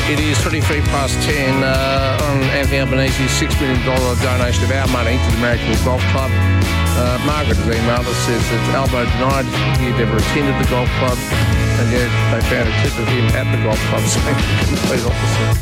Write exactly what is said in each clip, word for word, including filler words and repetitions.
It is twenty-three past ten uh, on Anthony Albanese's six million dollars donation of our money to the Marrickville Golf Club. Uh, Margaret has emailed us, says that Albo denied he had ever attended the golf club, and yet they found a clip of him at the golf club saying the complete opposite.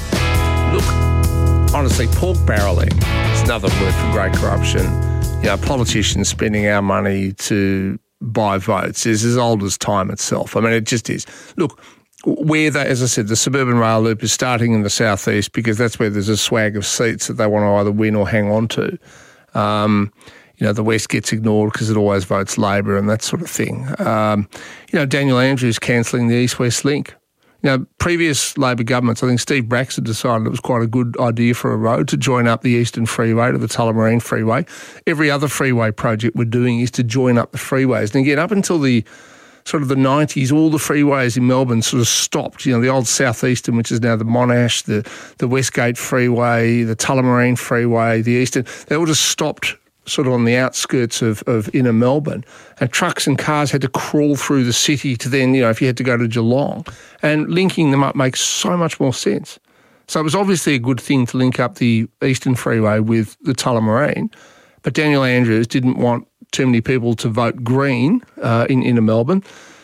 Look, honestly, pork barrelling is another word for great corruption. You know, politicians spending our money to buy votes is as old as time itself. I mean, it just is. Look, where they, as I said, the suburban rail loop is starting in the southeast because that's where there's a swag of seats that they want to either win or hang on to. Um, you know, the west gets ignored because it always votes Labor and that sort of thing. Um, you know, Daniel Andrews cancelling the east-west link. You know, previous Labor governments, I think Steve Bracks had decided it was quite a good idea for a road to join up the Eastern Freeway to the Tullamarine Freeway. Every other freeway project we're doing is to join up the freeways. And again, up until the sort of the nineties, all the freeways in Melbourne sort of stopped. You know, the old Southeastern, which is now the Monash, the, the Westgate Freeway, the Tullamarine Freeway, the Eastern, they all just stopped sort of on the outskirts of, of inner Melbourne, and trucks and cars had to crawl through the city to then, you know, if you had to go to Geelong, and linking them up makes so much more sense. So it was obviously a good thing to link up the Eastern Freeway with the Tullamarine, but Daniel Andrews didn't want too many people to vote Green uh, in inner Melbourne.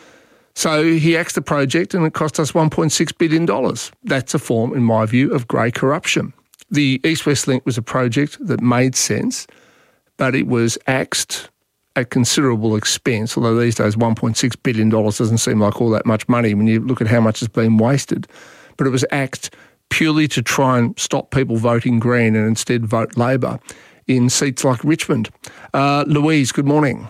So he axed the project and it cost us one point six billion dollars. That's a form, in my view, of grey corruption. The East-West Link was a project that made sense, but it was axed at considerable expense, although these days one point six billion dollars doesn't seem like all that much money when you look at how much has been wasted. But it was axed purely to try and stop people voting Green and instead vote Labor in seats like Richmond. Uh, Louise, good morning.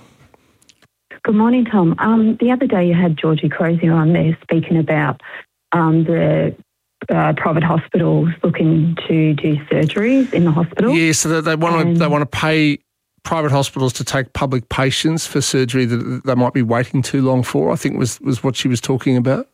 Good morning, Tom. Um, the other day you had Georgie Crozier on there speaking about um, the uh, private hospitals looking to do surgeries in the hospital. Yeah, so they want to they want to pay private hospitals to take public patients for surgery that they might be waiting too long for, I think was, was what she was talking about.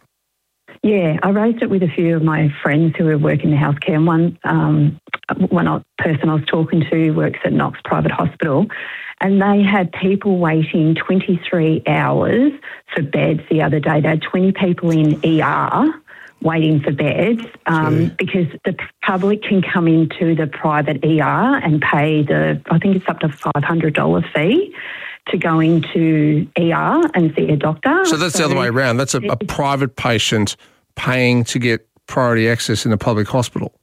Yeah, I raised it with a few of my friends who work in the healthcare. And one, um, one person I was talking to works at Knox Private Hospital, and they had people waiting twenty-three hours for beds the other day. They had twenty people in E R waiting for beds um, because the public can come into the private E R and pay the, I think it's up to five hundred dollars fee to go into E R and see a doctor. So that's so the other way around. That's a, a private patient paying to get priority access in a public hospital.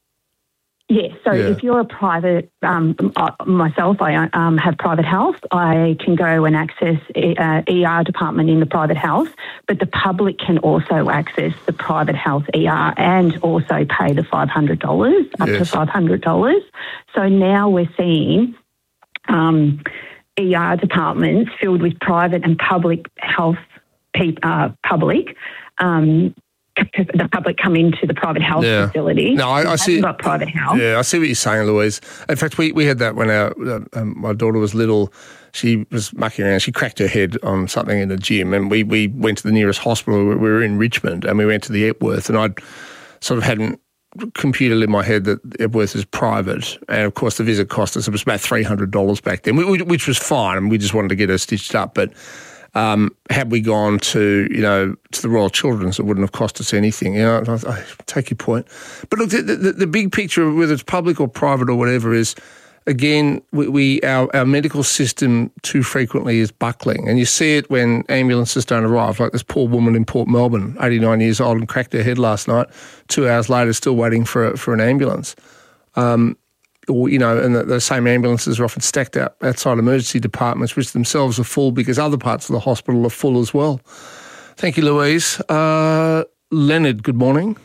Yes, yeah, so yeah. if you're a private, um, myself, I um, have private health, I can go and access uh, E R department in the private health, but the public can also access the private health E R and also pay the five hundred dollars, up yes. to five hundred dollars. So now we're seeing um, E R departments filled with private and public health pe- uh, public um the public come into the private health yeah. facility. No, I, I see. Got private health. Yeah, I see what you're saying, Louise. In fact, we, we had that when our um, my daughter was little. She was mucking around. She cracked her head on something in the gym, and we, we went to the nearest hospital. We were in Richmond, and we went to the Epworth, and I'd sort of hadn't computed in my head that Epworth is private, and of course the visit cost us, it was about three hundred dollars back then, which was fine, and we just wanted to get her stitched up, but Um, had we gone to, you know, to the Royal Children's, it wouldn't have cost us anything. You know, I, I take your point. But look, the, the, the big picture, whether it's public or private or whatever, is, again, we, we our, our medical system too frequently is buckling. And you see it when ambulances don't arrive, like this poor woman in Port Melbourne, eighty-nine years old, and cracked her head last night, two hours later still waiting for, for an ambulance. Um Or, you know, and the, the same ambulances are often stacked out outside emergency departments, which themselves are full because other parts of the hospital are full as well. Thank you, Louise. Uh, Leonard, good morning.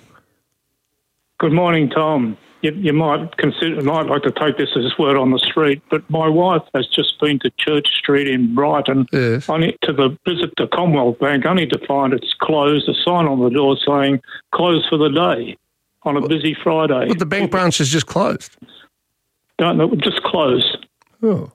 Good morning, Tom. You, you might consider, might like to take this as word on the street, but my wife has just been to Church Street in Brighton. Yes. I need to the visit the Commonwealth Bank, only to find it's closed, a sign on the door saying closed for the day on a busy Friday. But the bank branch is just closed. Don't know, just closed. Oh.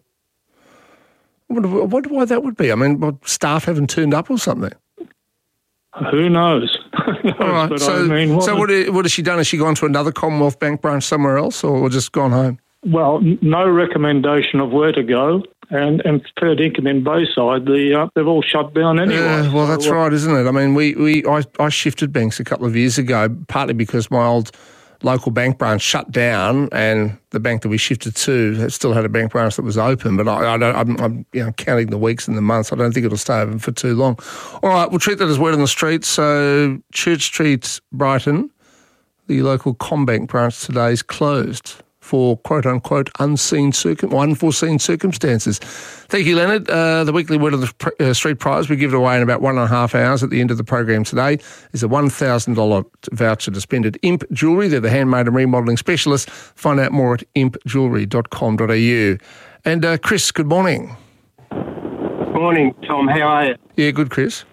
I wonder, I wonder why that would be. I mean, what, staff haven't turned up or something? Who knows? knows All right. So, I mean, what, so what, what has she done? Has she gone to another Commonwealth Bank branch somewhere else or just gone home? Well, no recommendation of where to go, and, and fair dinkum in Bayside, the, uh, they've all shut down anyway. Yeah, well, that's so, uh, right, isn't it? I mean, we, we I, I shifted banks a couple of years ago, partly because my old local bank branch shut down, and the bank that we shifted to still had a bank branch that was open. But I, I don't, I'm, I'm you know, counting the weeks and the months. I don't think it'll stay open for too long. All right, we'll treat that as word on the street. So Church Street, Brighton, the local CommBank branch today is closed for quote-unquote unseen circum- unforeseen circumstances. Thank you, Leonard. Uh, the weekly Word on the pr- uh, Street prize we give it away in about one and a half hours at the end of the program today is a one thousand dollars voucher to spend at Imp Jewellery. They're the handmade and remodelling specialists. Find out more at imp jewellery dot com dot a u. And uh, Chris, good morning. Morning, Tom. How are you? Yeah, good, Chris.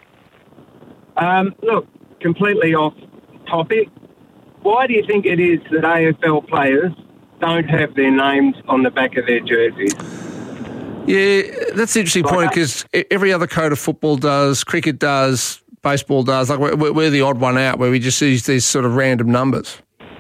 Um, look, completely off topic. Why do you think it is that A F L players don't have their names on the back of their jerseys? Yeah, that's an interesting point, because every other code of football does, cricket does, baseball does. Like we're, we're the odd one out where we just use these sort of random numbers.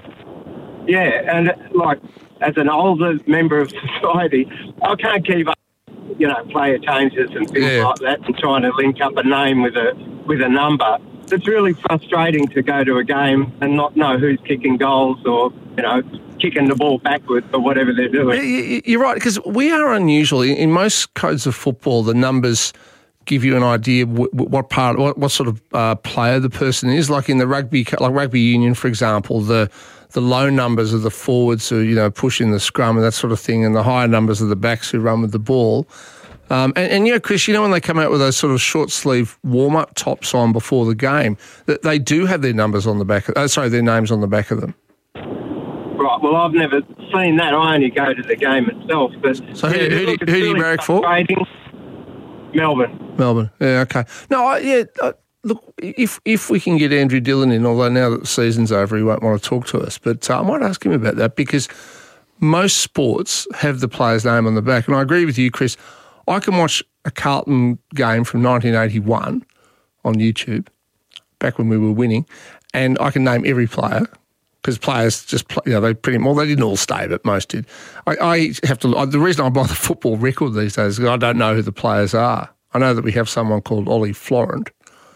Yeah, and like as an older member of society, I can't keep up, you know, player changes and things Yeah. like that, and trying to link up a name with a with a number. It's really frustrating to go to a game and not know who's kicking goals or, you know, kicking the ball backwards or whatever they're doing. You're right, because we are unusual. In most codes of football, the numbers give you an idea of what part, what, what sort of uh, player the person is. Like in the rugby, like rugby union, for example, the the low numbers are the forwards who, you know, push in the scrum and that sort of thing, and the higher numbers are the backs who run with the ball. Um, and, and, you know, Chris, you know when they come out with those sort of short-sleeve warm-up tops on before the game, that they do have their numbers on the back of, oh, sorry, their names on the back of them. Right, well, I've never seen that. I only go to the game itself. But So who, yeah, who, look, who, it's who do you really barrack for? frustrating. Melbourne. Melbourne. Yeah, okay. No, I, yeah, uh, look, if if we can get Andrew Dillon in, although now that the season's over, he won't want to talk to us, but uh, I might ask him about that, because most sports have the player's name on the back. And I agree with you, Chris. I can watch a Carlton game from nineteen eighty-one on YouTube, back when we were winning, and I can name every player, because players just, play, you know, they pretty well, they didn't all stay, but most did. I, I have to, I, the reason I buy the football record these days is because I don't know who the players are. I know that we have someone called Ollie Florent.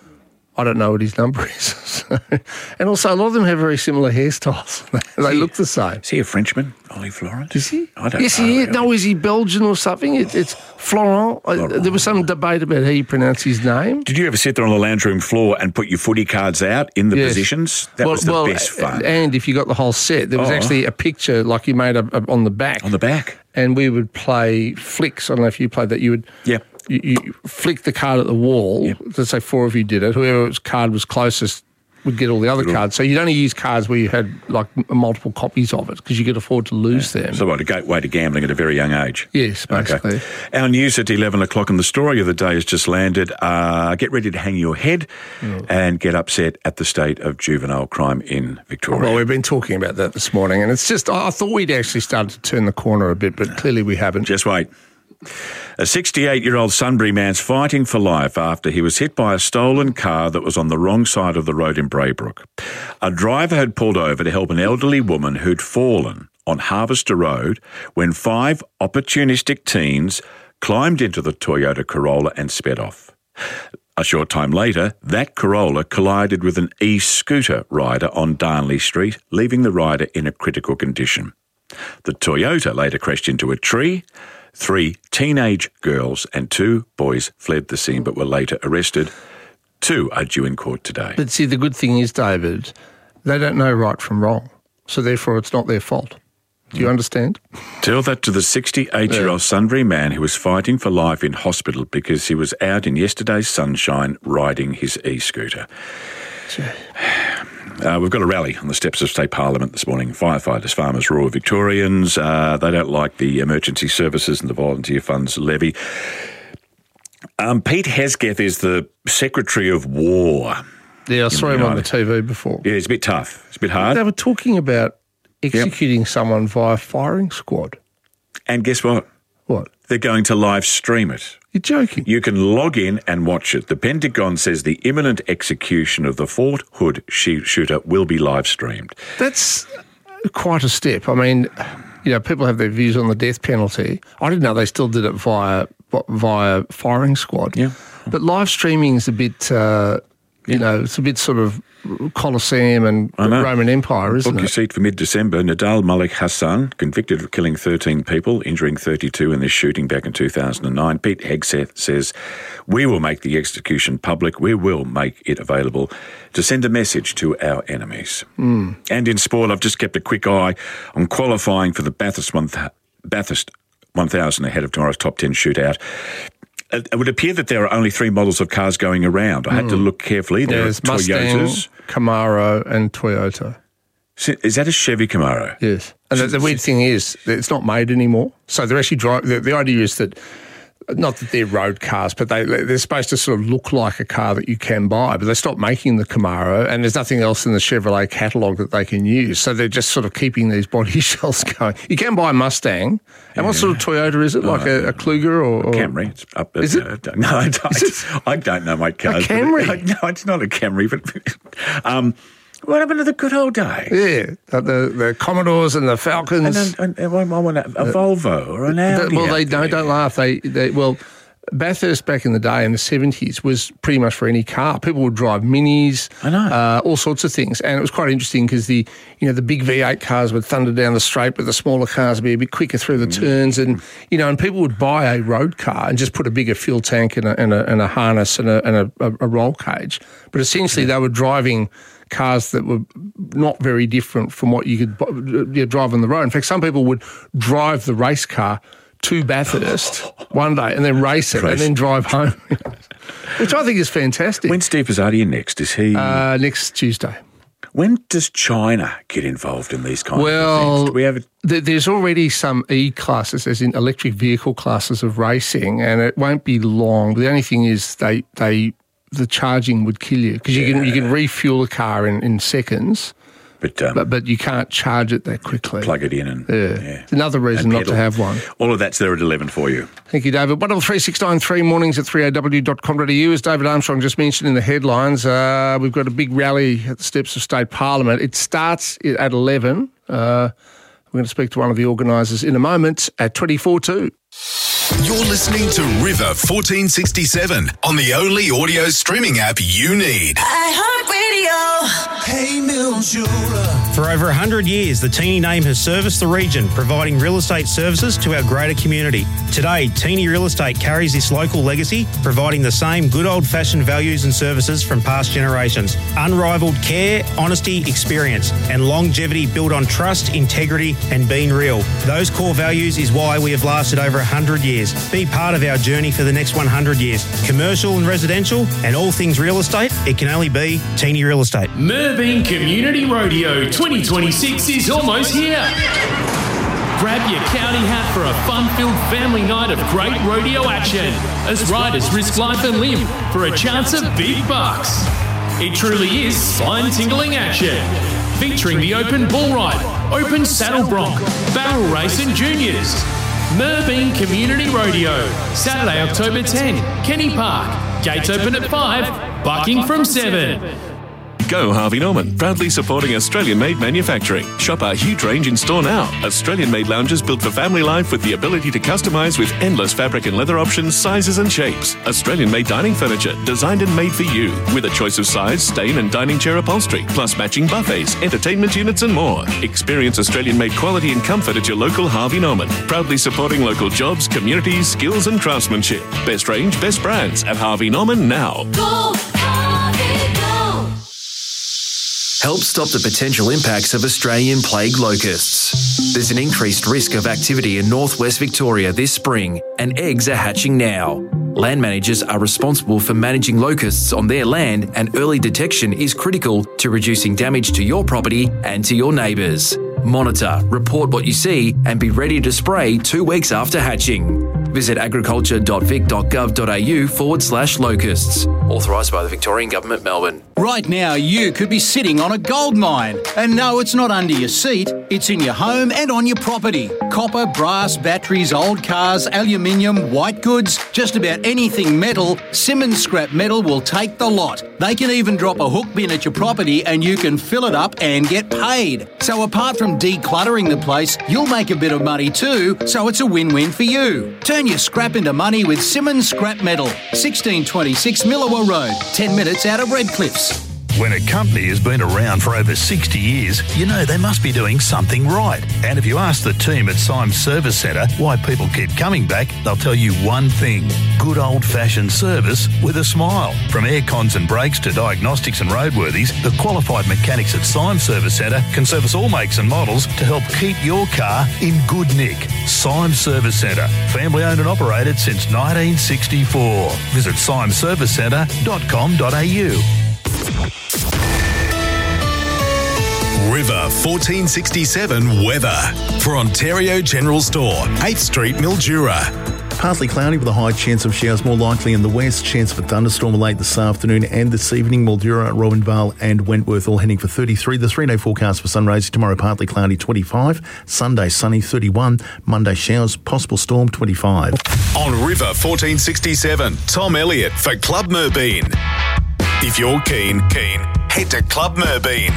I don't know what his number is. And also, a lot of them have very similar hairstyles. They he, look the same. Is he a Frenchman, Ollie Florent? Is he? I don't yes, know. Yes, he is. Really. No, is he Belgian or something? It, it's Florent. Florent. There was some debate about how you pronounce his name. Did you ever sit there on the lounge room floor and put your footy cards out in the Yes. positions? That well, was the well, best fun. And if you got the whole set, there was Oh. actually a picture like you made a, a, on the back. On the back? And we would play flicks. I don't know if you played that. You would... Yeah. You, you flick the card at the wall. Yep. Let's say four of you did it. Whoever's card was closest would get all the other Good. cards. So you'd only use cards where you had like m- multiple copies of it, because you could afford to lose them. So what, a gateway to gambling at a very young age? Yes, basically. Okay. Our news at eleven o'clock and the story of the day has just landed. Uh, get ready to hang your head Mm. and get upset at the state of juvenile crime in Victoria. Well, we've been talking about that this morning, and it's just, I I thought we'd actually started to turn the corner a bit, but clearly we haven't. Just wait. A sixty-eight-year-old Sunbury man's fighting for life after he was hit by a stolen car that was on the wrong side of the road in Braybrook. A driver had pulled over to help an elderly woman who'd fallen on Harvester Road when five opportunistic teens climbed into the Toyota Corolla and sped off. A short time later, that Corolla collided with an e-scooter rider on Darnley Street, leaving the rider in a critical condition. The Toyota later crashed into a tree. Three teenage girls and two boys fled the scene but were later arrested. Two are due in court today. But see, the good thing is, David, they don't know right from wrong, so therefore it's not their fault. Do you understand? Tell that to the sixty-eight-year-old Yeah. Sunbury man who was fighting for life in hospital because he was out in yesterday's sunshine riding his e-scooter. Uh, we've got a rally on the steps of State Parliament this morning. Firefighters, farmers, rural Victorians, uh, they don't like the emergency services and the volunteer funds levy. Um, Pete Hesketh is the Secretary of War. Yeah, I saw the him on the United- T V before. Yeah, it's a bit tough. It's a bit hard. They were talking about executing someone via firing squad. And guess what? What? They're going to live stream it. You're joking. You can log in and watch it. The Pentagon says the imminent execution of the Fort Hood shooter will be live streamed. That's quite a step. I mean, you know, people have their views on the death penalty. I didn't know they still did it via via firing squad. Yeah. But live streaming is a bit, uh, you know, it's a bit sort of Colosseum and Roman Empire, isn't Book it? your seat for mid-December. Nadal Malik Hassan, convicted of killing thirteen people, injuring thirty-two in this shooting back in two thousand nine. Pete Hegseth says, we will make the execution public. We will make it available to send a message to our enemies. Mm. And in sport, I've just kept a quick eye on qualifying for the Bathurst one, Bathurst one thousand ahead of tomorrow's top ten shootout. It would appear that there are only three models of cars going around. I had mm. to look carefully. There There's are Toyotas, Mustang, Camaro and Toyota. Is that a Chevy Camaro? Yes. And the, the weird thing is that it's not made anymore. So they're actually driving. The, the idea is that, not that they're road cars, but they, they're supposed to sort of look like a car that you can buy, but they stopped making the Camaro and there's nothing else in the Chevrolet catalogue that they can use. So they're just sort of keeping these body shells going. You can buy a Mustang. And yeah. What sort of Toyota is it? Like oh, a, a Kluger or, or... Camry. It's up, is it? Uh, no, I don't, I don't know my cars. A Camry? It, no, it's not a Camry, but... um, what happened to the good old days? Yeah, the, the, the Commodores and the Falcons. And, and, and I want a, a Volvo or an Audi. The, well, they no, don't laugh. They, they well, Bathurst back in the day in the seventies was pretty much for any car. People would drive Minis, I know, uh, all sorts of things, and it was quite interesting because the you know the big V eight cars would thunder down the straight, but the smaller cars would be a bit quicker through the mm. turns, and you know, and people would buy a road car and just put a bigger fuel tank and a, and a, and a harness and a, and a, a roll cage, but essentially yeah. they were driving cars that were not very different from what you could you know, drive on the road. In fact, some people would drive the race car to Bathurst one day and then race it race. and then drive home, which I think is fantastic. When's Steve Pizzardi next? Is he... Uh, next Tuesday. When does China get involved in these kinds well, of events? Do we have a... th- there's already some E-classes, as in electric vehicle classes of racing, and it won't be long. The only thing is they... they the charging would kill you because you yeah. can you can refuel a car in, in seconds, but, um, but but you can't charge it that quickly. Plug it in and yeah, yeah. It's another reason not to have one. All of that's there at eleven for you. Thank you, David. one double three six nine three mornings at three a w dot com dot a u. As David Armstrong just mentioned in the headlines, uh, we've got a big rally at the steps of State Parliament. It starts at eleven. Uh, we're going to speak to one of the organisers in a moment at twenty-four two. You're listening to River fourteen sixty-seven on the only audio streaming app you need. iHeartRadio. Hey, Mildura. For over one hundred years, the Teeny name has serviced the region, providing real estate services to our greater community. Today, Teeny Real Estate carries this local legacy, providing the same good old-fashioned values and services from past generations. Unrivaled care, honesty, experience, and longevity built on trust, integrity, and being real. Those core values is why we have lasted over one hundred years. Be part of our journey for the next one hundred years. Commercial and residential, and all things real estate, it can only be Teeny Real Estate. Merbeen Community Rodeo twenty twenty-six is almost here. Grab your county hat for a fun-filled family night of great rodeo action as riders risk life and limb for a chance of big bucks. It truly is spine-tingling action, featuring the open bull ride, open saddle bronc, barrel race and juniors. Merbeen Community Rodeo, Saturday, October tenth, Kenny Park. Gates open at five, bucking from seven. Go Harvey Norman, proudly supporting Australian-made manufacturing. Shop our huge range in store now. Australian-made lounges built for family life with the ability to customise with endless fabric and leather options, sizes and shapes. Australian-made dining furniture, designed and made for you, with a choice of size, stain and dining chair upholstery, plus matching buffets, entertainment units and more. Experience Australian-made quality and comfort at your local Harvey Norman, proudly supporting local jobs, communities, skills and craftsmanship. Best range, best brands at Harvey Norman now. Go, Harvey, go! Help stop the potential impacts of Australian plague locusts. There's an increased risk of activity in northwest Victoria this spring, and eggs are hatching now. Land managers are responsible for managing locusts on their land, and early detection is critical to reducing damage to your property and to your neighbours. Monitor, report what you see, and be ready to spray two weeks after hatching. Visit agriculture.vic.gov.au forward slash locusts. Authorised by the Victorian Government, Melbourne. Right now, you could be sitting on a gold mine. And no, it's not under your seat. It's in your home and on your property. Copper, brass, batteries, old cars, aluminium, white goods, just about anything metal, Simmons Scrap Metal will take the lot. They can even drop a hook bin at your property and you can fill it up and get paid. So apart from decluttering the place, you'll make a bit of money too, so it's a win-win for you. Turn your scrap into money with Simmons Scrap Metal. sixteen twenty-six Millawa Road, ten minutes out of Redcliffs. When a company has been around for over sixty years, you know they must be doing something right. And if you ask the team at Symes Service Centre why people keep coming back, they'll tell you one thing: good old-fashioned service with a smile. From air cons and brakes to diagnostics and roadworthies, the qualified mechanics at Symes Service Centre can service all makes and models to help keep your car in good nick. Symes Service Centre, family owned and operated since nineteen sixty-four. Visit symes service centre dot com dot a u. River fourteen sixty-seven weather for Ontario General Store, eighth Street, Mildura. Partly cloudy with a high chance of showers, more likely in the west. Chance for thunderstorm late this afternoon and this evening. Mildura, Robinvale and Wentworth all heading for thirty-three. The three-day forecast for sun rays tomorrow partly cloudy twenty-five. Sunday sunny thirty-one. Monday showers, possible storm twenty-five. On River fourteen sixty-seven, Tom Elliott for Club Merbeen. If you're keen, keen, head to Club Merbeen.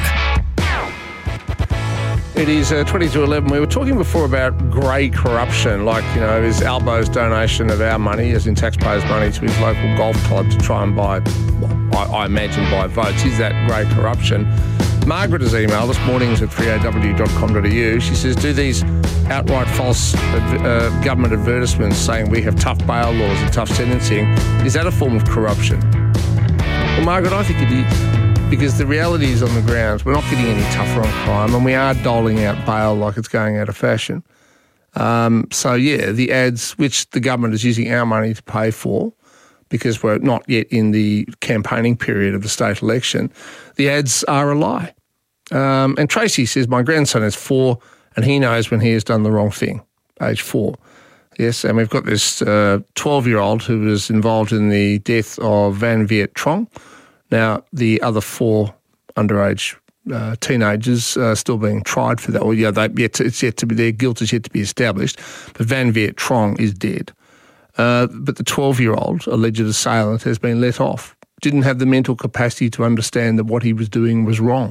It is uh, twenty to eleven. We were talking before about grey corruption, like, you know, his Albo's donation of our money, as in taxpayers' money, to his local golf club to try and buy, well, I, I imagine buy votes. Is that grey corruption? Margaret has emailed this morning at three a w dot com dot a u. She says, do these outright false uh, government advertisements saying we have tough bail laws and tough sentencing, is that a form of corruption? Well, Margaret, I think it is. Because the reality is on the ground, we're not getting any tougher on crime and we are doling out bail like it's going out of fashion. Um, so, yeah, the ads, which the government is using our money to pay for, because we're not yet in the campaigning period of the state election, the ads are a lie. Um, and Tracy says, my grandson is four and he knows when he has done the wrong thing, age four. Yes, and we've got this uh, twelve-year-old who was involved in the death of Van Viet Trong. Now, the other four underage uh, teenagers are still being tried for that. Well, yeah, they yet to, it's yet to be, their guilt is yet to be established. But Van Viet Trong is dead. Uh, but the twelve-year-old alleged assailant has been let off. Didn't have the mental capacity to understand that what he was doing was wrong.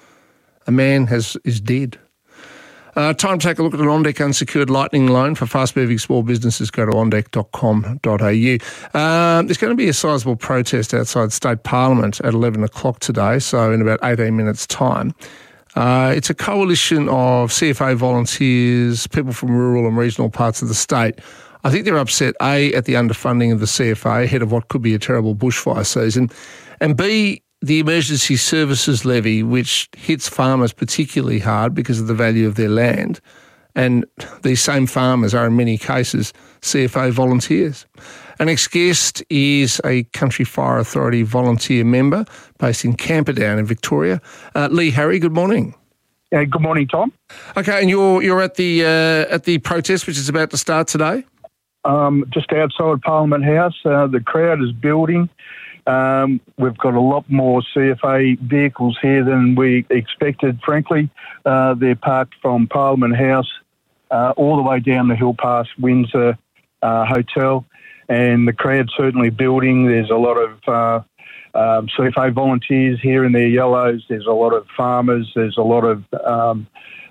A man has is dead. Uh, time to take a look at an OnDeck unsecured lightning loan for fast-moving small businesses. Go to on deck dot com dot a u. Um, there's going to be a sizable protest outside State Parliament at eleven o'clock today, so in about eighteen minutes' time. Uh, it's a coalition of C F A volunteers, people from rural and regional parts of the state. I think they're upset, A, at the underfunding of the C F A ahead of what could be a terrible bushfire season, and B, the emergency services levy, which hits farmers particularly hard because of the value of their land. And these same farmers are in many cases C F A volunteers. Our next guest is a Country Fire Authority volunteer member based in Camperdown in Victoria. Uh, Lee Harry, good morning. Yeah, good morning, Tom. Okay, and you're you're at the uh, at the protest which is about to start today? Um, just outside Parliament House. Uh, the crowd is building. Um, we've got a lot more C F A vehicles here than we expected, frankly. Uh, they're parked from Parliament House uh, all the way down the hill past Windsor uh, Hotel, and the crowd's certainly building. There's a lot of uh, um, C F A volunteers here in their yellows. There's a lot of farmers. There's a lot of um,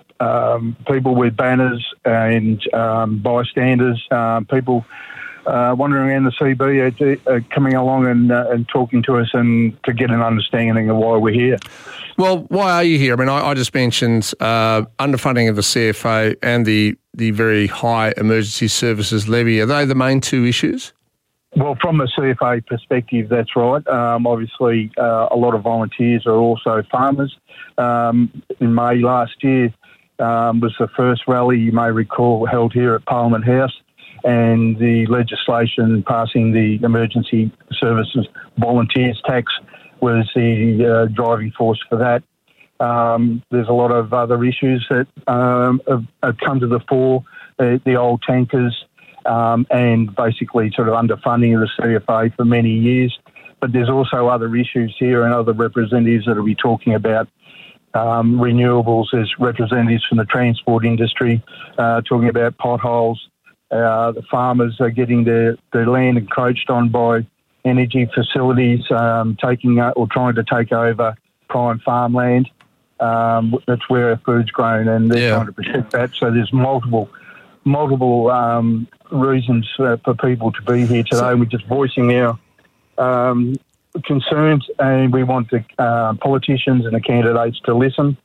um, people with banners and um, bystanders, um, people Uh, wandering around the C B are, are coming along and uh, and talking to us and to get an understanding of why we're here. Well, why are you here? I mean, I, I just mentioned uh, underfunding of the C F A and the, the very high emergency services levy. Are they the main two issues? Well, from a C F A perspective, that's right. Um, obviously, uh, a lot of volunteers are also farmers. Um, in May last year um, was the first rally, you may recall, held here at Parliament House. And the legislation passing the emergency services volunteers tax was the uh, driving force for that. Um, there's a lot of other issues that um, have, have come to the fore, uh, the old tankers um, and basically sort of underfunding of the C F A for many years. But there's also other issues here and other representatives that will be talking about um, renewables. There's representatives from the transport industry uh, talking about potholes. Uh, the farmers are getting their, their land encroached on by energy facilities, um, taking uh, or trying to take over prime farmland. Um, that's where our food's grown, and they're yeah. trying to protect that. So there's multiple, multiple um, reasons uh, for people to be here today. So, we're just voicing our um, concerns, and we want the uh, politicians and the candidates to listen.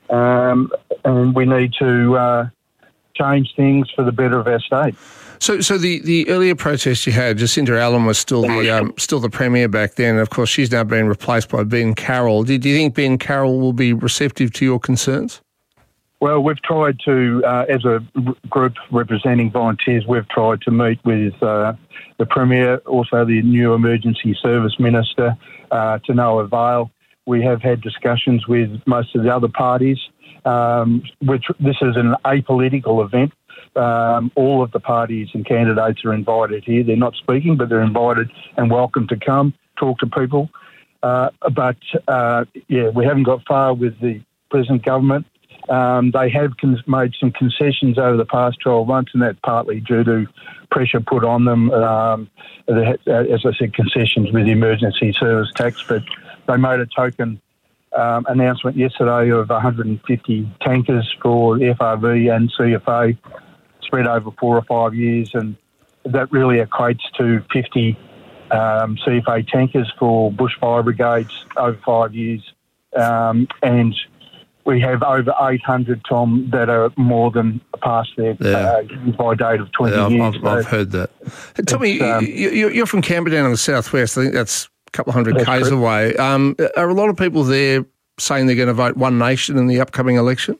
Um, and we need to uh, change things for the better of our state. So, so the, the earlier protest you had, Jacinta Allen was still the um, still the premier back then. Of course, she's now been replaced by Ben Carroll. Do, do you think Ben Carroll will be receptive to your concerns? Well, we've tried to, uh, as a group representing volunteers, we've tried to meet with uh, the premier, also the new emergency service minister, uh, to no avail. We have had discussions with most of the other parties. Um, which this is an apolitical event. Um, all of the parties and candidates are invited here. They're not speaking, but they're invited and welcome to come, talk to people. Uh, but, uh, yeah, we haven't got far with the present government. Um, they have con- made some concessions over the past twelve months, and that's partly due to pressure put on them. Um, they, as I said, concessions with the emergency service tax, but they made a token Um, announcement yesterday of one hundred fifty tankers for F R V and C F A spread over four or five years, and that really equates to fifty um, C F A tankers for bushfire brigades over five years. Um, and we have over eight hundred, Tom, that are more than past their yeah. uh, by date of twenty yeah, I've, years. I've, I've heard that. Hey, tell me, um, you, you're from Camperdown in the southwest. I think that's a couple of hundred k's correct. away. Um, are a lot of people there saying they're going to vote One Nation in the upcoming election?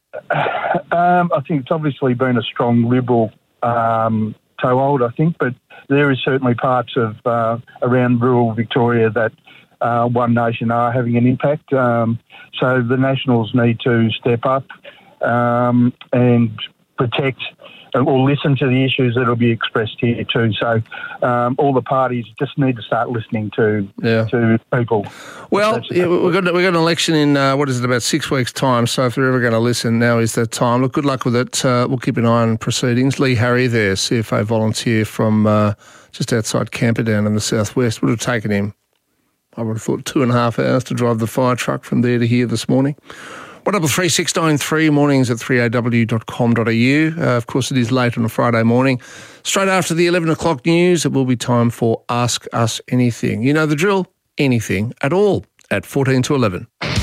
Um, I think it's obviously been a strong Liberal um, toehold, I think, but there is certainly parts of uh, around rural Victoria that uh, One Nation are having an impact. Um, so the Nationals need to step up um, and protect or listen to the issues that will be expressed here too. So um, all the parties just need to start listening to yeah. to people. Well, yeah, we've got we've got an election in uh, what is it, about six weeks' time. So if they're ever going to listen, now is the time. Look, good luck with it. Uh, we'll keep an eye on proceedings. Lee Harry, there, C F A volunteer from uh, just outside Camperdown in the southwest, would have taken him, I would have thought, two and a half hours to drive the fire truck from there to here this morning. one double three six nine three, mornings at three a w dot com dot a u. Uh, of course, it is late on a Friday morning. Straight after the eleven o'clock news, it will be time for Ask Us Anything. You know the drill. Anything at all at fourteen to eleven.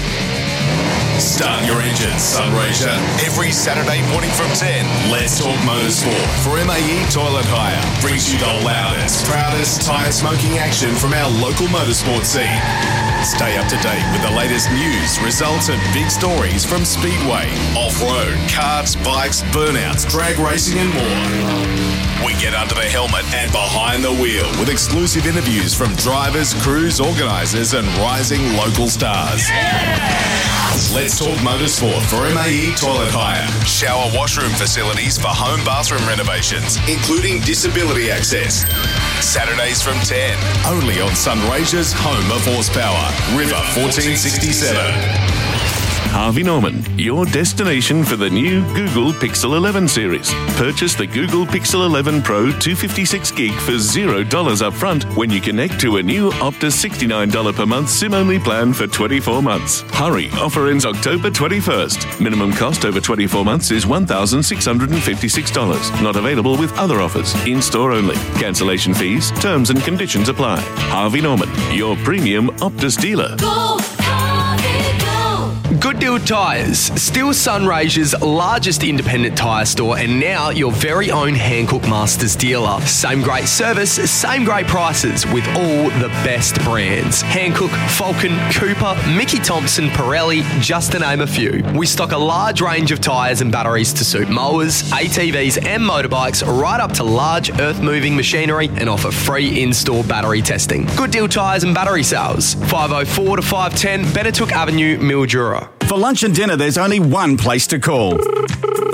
Start your engines, Sunraysia. Every Saturday morning from ten, Let's Talk Motorsport for M A E Toilet Hire. Brings you the loudest, proudest tyre smoking action from our local motorsport scene. Stay up to date with the latest news, results and big stories from Speedway, off-road, karts, bikes, burnouts, drag racing and more. We get under the helmet and behind the wheel with exclusive interviews from drivers, crews, organisers and rising local stars. Yeah! Let's Talk Motorsport for M A E Toilet Hire. Shower washroom facilities for home bathroom renovations, including disability access. Saturdays from ten, only on Sunraysia's home of horsepower, River fourteen sixty-seven. Harvey Norman, your destination for the new Google Pixel eleven series. Purchase the Google Pixel eleven Pro two fifty-six gig for zero dollars up front when you connect to a new Optus sixty-nine dollars per month SIM-only plan for twenty-four months. Hurry, offer ends October twenty-first. Minimum cost over twenty-four months is one thousand six hundred fifty-six dollars. Not available with other offers. In-store only. Cancellation fees, terms and conditions apply. Harvey Norman, your premium Optus dealer. Go, Harvey, go. Good Deal Tyres, still Sunraysia's largest independent tyre store and now your very own Hankook Masters dealer. Same great service, same great prices with all the best brands. Hankook, Falcon, Cooper, Mickey Thompson, Pirelli, just to name a few. We stock a large range of tyres and batteries to suit mowers, A T Vs and motorbikes right up to large earth-moving machinery and offer free in-store battery testing. Good Deal Tyres and battery sales, five oh four to five ten Benetook Avenue, Mildura. For lunch and dinner, there's only one place to call.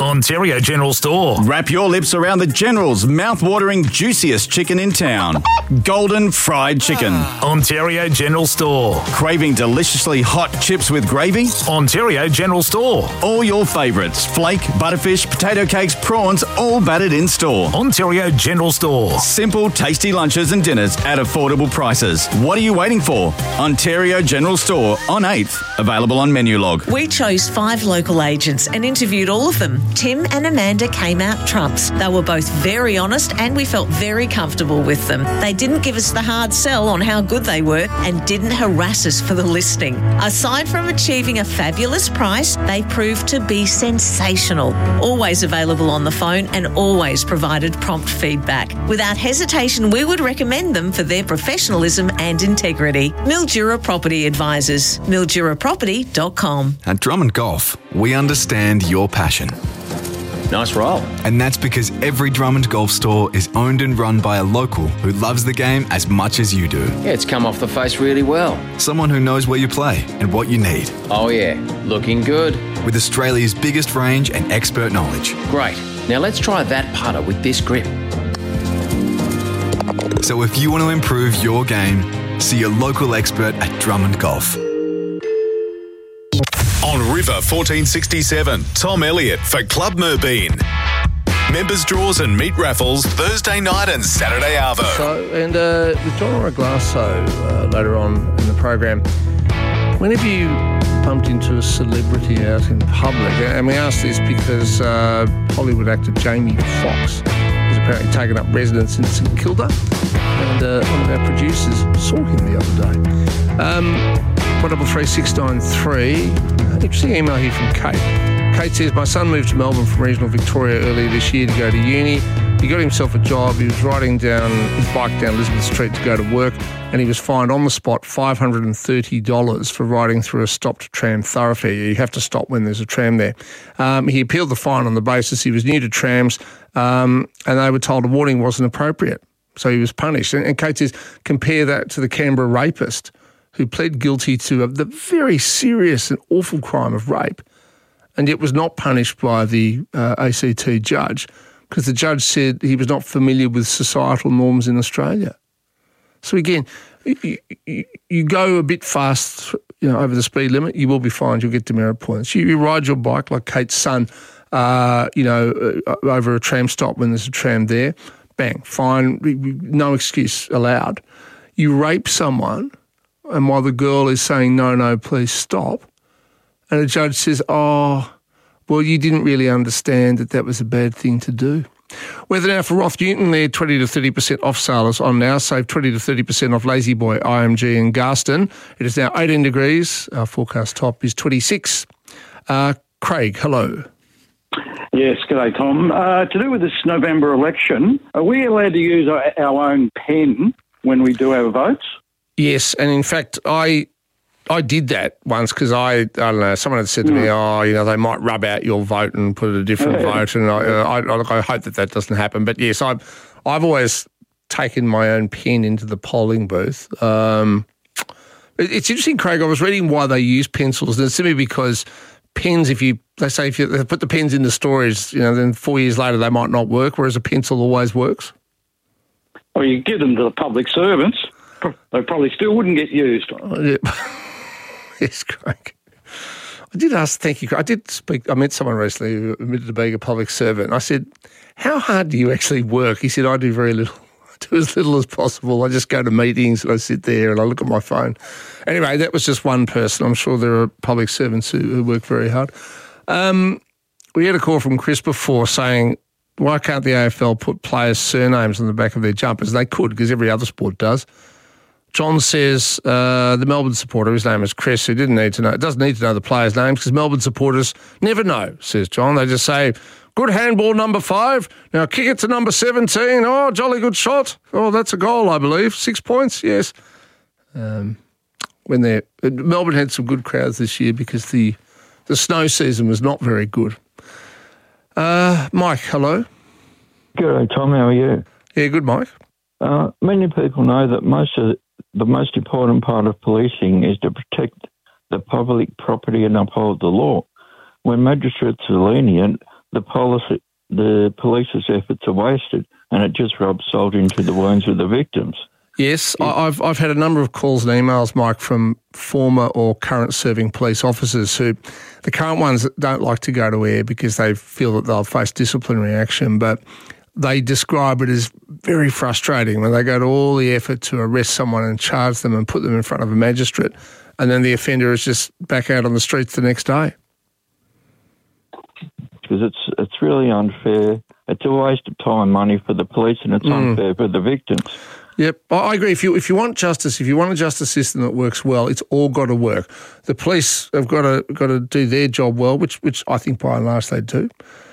Ontario General Store. Wrap your lips around the General's mouth-watering juiciest chicken in town. Golden Fried Chicken. Ontario General Store. Craving deliciously hot chips with gravy? Ontario General Store. All your favourites, flake, butterfish, potato cakes, prawns, all battered in store. Ontario General Store. Simple, tasty lunches and dinners at affordable prices. What are you waiting for? Ontario General Store on eighth. Available on menu log. We chose five local agents and interviewed all of them. Tim and Amanda came out trumps. They were both very honest and we felt very comfortable with them. They didn't give us the hard sell on how good they were and didn't harass us for the listing. Aside from achieving a fabulous price, they proved to be sensational. Always available on the phone and always provided prompt feedback. Without hesitation, we would recommend them for their professionalism and integrity. Mildura Property Advisors. mildura property dot com. At Drummond Golf, we understand your passion. Nice roll. And that's because every Drummond Golf store is owned and run by a local who loves the game as much as you do. Yeah, it's come off the face really well. Someone who knows where you play and what you need. Oh yeah, looking good. With Australia's biggest range and expert knowledge. Great. Now let's try that putter with this grip. So if you want to improve your game, see your local expert at Drummond Golf. On River fourteen sixty-seven, Tom Elliott for Club Merbeen. Members draws and meat raffles Thursday night and Saturday arvo. So, and uh, with John Oraglasso uh, later on in the program, when have you bumped into a celebrity out in public? And we ask this because uh, Hollywood actor Jamie Foxx has apparently taken up residence in St Kilda, and uh, one of our producers saw him the other day. Um, one double three six nine three. Interesting email here from Kate. Kate says, my son moved to Melbourne from regional Victoria earlier this year to go to uni. He got himself a job. He was riding down his bike down Elizabeth Street to go to work, and he was fined on the spot five hundred thirty dollars for riding through a stopped tram thoroughfare. You have to stop when there's a tram there. Um, he appealed the fine on the basis he was new to trams, um, and they were told a warning wasn't appropriate. So he was punished. And, and Kate says, compare that to the Canberra rapist who pled guilty to a, the very serious and awful crime of rape, and yet was not punished by the uh, A C T judge because the judge said he was not familiar with societal norms in Australia. So again, you, you, you go a bit fast, you know, over the speed limit, you will be fined, you'll get demerit points. You, you ride your bike like Kate's son, uh, you know, uh, over a tram stop when there's a tram there, bang, fine, no excuse allowed. You rape someone, and while the girl is saying, no, no, please stop, and the judge says, oh, well, you didn't really understand that that was a bad thing to do. Weather now for Roth Newton, they're twenty to thirty percent off sale on now. Save twenty to thirty percent off Lazy Boy, I M G and Garston. It is now eighteen degrees. Our forecast top is twenty-six. Uh, Craig, hello. Yes, g'day, Tom. Uh, to do with this November election, are we allowed to use our, our own pen when we do our votes? Yes, and in fact, I I did that once because I, I don't know, someone had said to mm. me, oh, you know, they might rub out your vote and put a different yeah. vote, and I, I, I, I hope that that doesn't happen. But yes, I've, I've always taken my own pen into the polling booth. Um, it, it's interesting, Craig, I was reading why they use pencils, and it's simply because pens, if you, they say if you they put the pens in the storage, you know, then four years later they might not work, whereas a pencil always works. Well, you give them to the public servants, they probably still wouldn't get used. Oh, yeah. Yes, Craig. I did ask, thank you, Craig. I did speak, I met someone recently who admitted to being a public servant, and I said, how hard do you actually work? He said, I do very little. I do as little as possible. I just go to meetings and I sit there and I look at my phone. Anyway, that was just one person. I'm sure there are public servants who, who work very hard. Um, we had a call from Chris before saying, why can't the A F L put players' surnames on the back of their jumpers? They could, because every other sport does. John says uh, the Melbourne supporter, his name is Chris, who didn't need to know, doesn't need to know the players' names because Melbourne supporters never know, says John. They just say, good handball, number five. Now kick it to number seventeen. Oh, jolly good shot. Oh, that's a goal, I believe. Six points, yes. Um, when they Melbourne had some good crowds this year because the the snow season was not very good. Uh, Mike, hello. Good day, Tom. How are you? Yeah, good, Mike. Uh, many people know that most of the most important part of policing is to protect the public property and uphold the law. When magistrates are lenient, the policy, the police's efforts are wasted, and it just rubs salt into the wounds of the victims. Yes, I- I've I've had a number of calls and emails, Mike, from former or current serving police officers who, the current ones don't like to go to air because they feel that they'll face disciplinary action, but they describe it as very frustrating when they go to all the effort to arrest someone and charge them and put them in front of a magistrate, and then the offender is just back out on the streets the next day. Because it's it's really unfair. It's a waste of time and money for the police, and it's Mm. unfair for the victims. Yep, I I agree. If you if you want justice, if you want a justice system that works well, it's all got to work. The police have got to got to do their job well, which which I think by and large they do.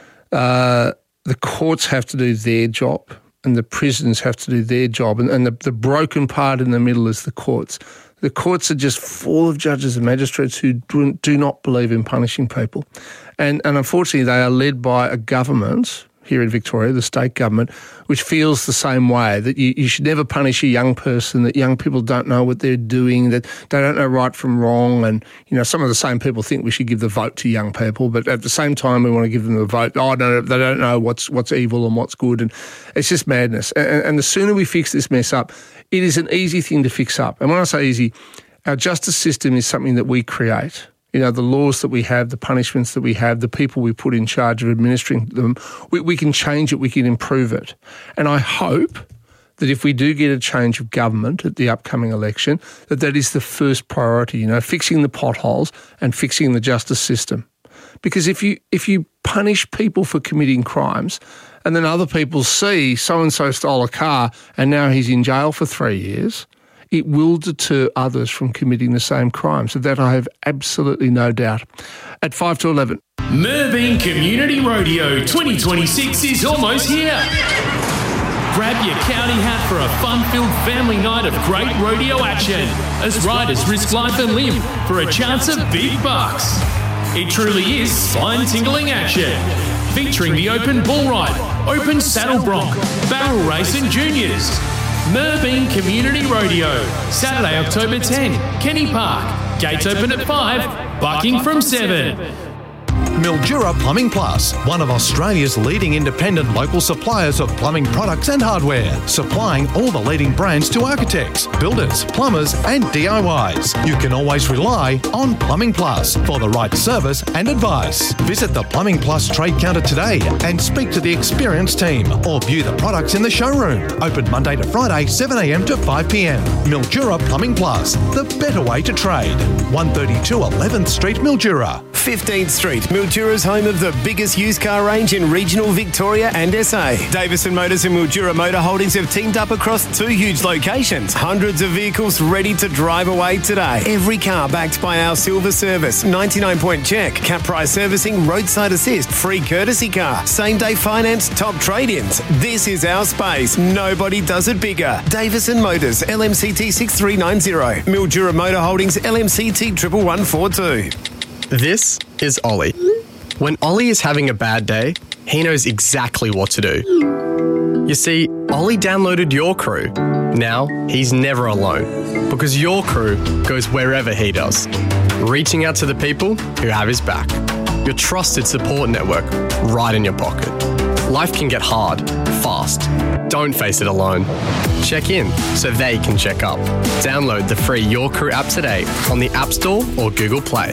Uh, the courts have to do their job, and the prisons have to do their job, and, and the, the broken part in the middle is the courts. The courts are just full of judges and magistrates who do, do not believe in punishing people, and and unfortunately they are led by a government here in Victoria, the state government, which feels the same way, that you, you should never punish a young person, that young people don't know what they're doing, that they don't know right from wrong. And, you know, some of the same people think we should give the vote to young people, but at the same time we want to give them the vote. Oh, no, they don't know what's what's evil and what's good. And it's just madness. And, and the sooner we fix this mess up, it is an easy thing to fix up. And when I say easy, our justice system is something that we create. You know, the laws that we have, the punishments that we have, the people we put in charge of administering them, we, we can change it, we can improve it. And I hope that if we do get a change of government at the upcoming election, that that is the first priority, you know, fixing the potholes and fixing the justice system. Because if you if you punish people for committing crimes and then other people see so-and-so stole a car and now he's in jail for three years, it will deter others from committing the same crimes. Of that I have absolutely no doubt. At five to eleven. Merbein Community Rodeo twenty twenty-six is almost here. Grab your county hat for a fun-filled family night of great rodeo action as riders risk life and limb for a chance of big bucks. It truly is spine-tingling action, featuring the open bull ride, open saddle bronc, barrel race and juniors. Merbein Community Rodeo, Saturday, October tenth, Kenny Park. Gates open at five, bucking from seven. Mildura Plumbing Plus, one of Australia's leading independent local suppliers of plumbing products and hardware, supplying all the leading brands to architects, builders, plumbers and D I Ys. You can always rely on Plumbing Plus for the right service and advice. Visit the Plumbing Plus trade counter today and speak to the experienced team or view the products in the showroom. Open Monday to Friday, seven a m to five p m. Mildura Plumbing Plus, the better way to trade. one thirty-two eleventh Street, Mildura. fifteenth Street, Mildura's home of the biggest used car range in regional Victoria and S A. Davison Motors and Mildura Motor Holdings have teamed up across two huge locations. Hundreds of vehicles ready to drive away today. Every car backed by our silver service, ninety-nine point check, cap price servicing, roadside assist, free courtesy car, same day finance, top trade-ins. This is our space. Nobody does it bigger. Davison Motors, L M C T six three nine zero. Mildura Motor Holdings, L M C T one one one four two. This is Ollie. When Ollie is having a bad day, he knows exactly what to do. You see, Ollie downloaded Your Crew. Now, he's never alone, because Your Crew goes wherever he does, reaching out to the people who have his back. Your trusted support network right in your pocket. Life can get hard, fast. Don't face it alone. Check in so they can check up. Download the free Your Crew app today on the App Store or Google Play.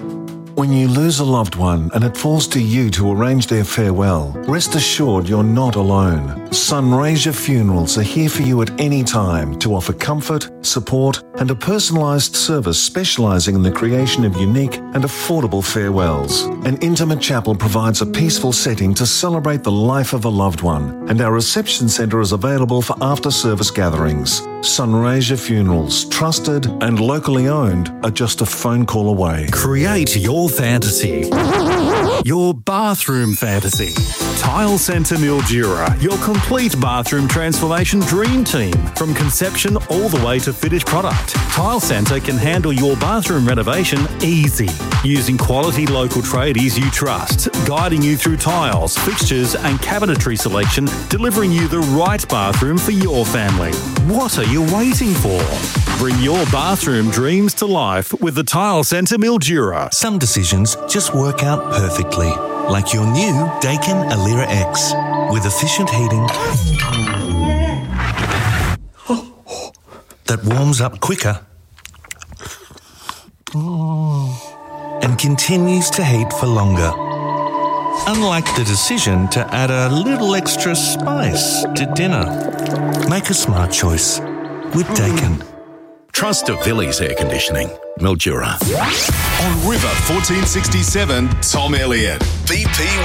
When you lose a loved one and it falls to you to arrange their farewell, rest assured you're not alone. Sunraysia Funerals are here for you at any time to offer comfort, support and a personalised service specialising in the creation of unique and affordable farewells. An intimate chapel provides a peaceful setting to celebrate the life of a loved one, and our reception centre is available for after-service gatherings. Sunraysia Funerals, trusted and locally owned, are just a phone call away. Create your fantasy. Your bathroom fantasy. Tile Centre Mildura, your complete bathroom transformation dream team. From conception all the way to finished product, Tile Centre can handle your bathroom renovation easy. Using quality local tradies you trust, guiding you through tiles, fixtures and cabinetry selection, delivering you the right bathroom for your family. What are you waiting for? Bring your bathroom dreams to life with the Tile Centre Mildura. Some decisions just work out perfectly. Like your new Daikin Alira X with efficient heating that warms up quicker and continues to heat for longer. Unlike the decision to add a little extra spice to dinner. Make a smart choice with Daikin. Trust Avilli's Air Conditioning, Mildura. On River fourteen sixty-seven, Tom Elliott. B P